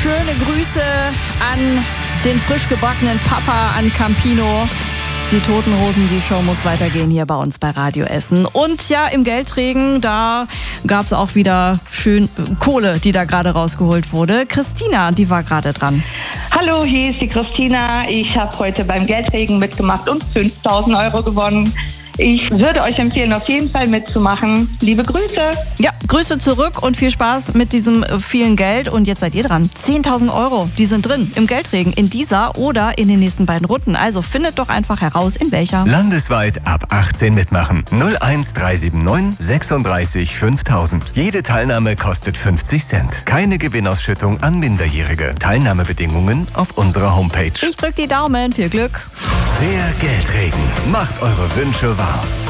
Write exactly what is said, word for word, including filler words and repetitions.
schöne Grüße an den frisch gebackenen Papa, an Campino. Die Toten Hosen, die Show muss weitergehen hier bei uns bei Radio Essen. Und ja, im Geldregen, da gab es auch wieder schön Kohle, die da gerade rausgeholt wurde. Christina, die war gerade dran. Hallo, hier ist die Christina. Ich habe heute beim Geldregen mitgemacht und fünftausend Euro gewonnen. Ich würde euch empfehlen, auf jeden Fall mitzumachen. Liebe Grüße. Ja, Grüße zurück und viel Spaß mit diesem vielen Geld. Und jetzt seid ihr dran. zehntausend Euro, die sind drin im Geldregen in dieser oder in den nächsten beiden Runden. Also findet doch einfach heraus, in welcher. Landesweit ab achtzehn mitmachen. null eins drei sieben neun sechsunddreißig fünftausend. Jede Teilnahme kostet fünfzig Cent. Keine Gewinnausschüttung an Minderjährige. Teilnahmebedingungen auf unserer Homepage. Ich drück die Daumen. Viel Glück. Der Geldregen macht eure Wünsche wahr.